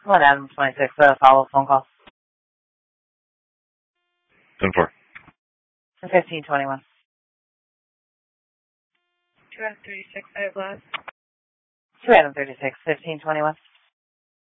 One Adam 26, follow-up phone call. 10-4. 1521. 2 Adam 36, I have last. 2 Adam 36, 1521.